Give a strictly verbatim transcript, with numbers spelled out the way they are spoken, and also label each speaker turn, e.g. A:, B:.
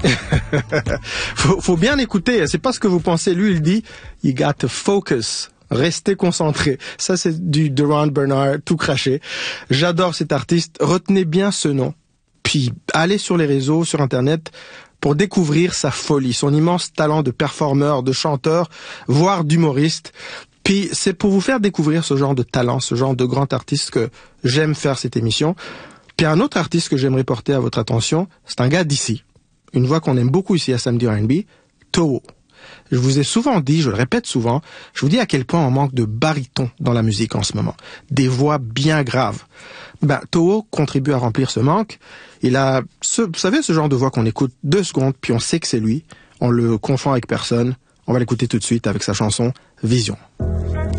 A: faut, faut bien écouter, c'est pas ce que vous pensez. Lui, il dit, you got to focus. Restez concentré. Ça, c'est du Durand Bernard tout craché. J'adore cet artiste. Retenez bien ce nom. Puis, allez sur les réseaux, sur Internet, pour découvrir sa folie, son immense talent de performeur, de chanteur, voire d'humoriste. Puis, c'est pour vous faire découvrir ce genre de talent, ce genre de grand artiste que j'aime faire cette émission. Puis, un autre artiste que j'aimerais porter à votre attention, c'est un gars d'ici. Une voix qu'on aime beaucoup ici à Samedi R and B, Toho. Je vous ai souvent dit, je le répète souvent, je vous dis à quel point on manque de barytons dans la musique en ce moment. Des voix bien graves. Ben, Toho contribue à remplir ce manque. Il a, ce, vous savez, ce genre de voix qu'on écoute deux secondes, puis on sait que c'est lui. On le confond avec personne. On va l'écouter tout de suite avec sa chanson Vision.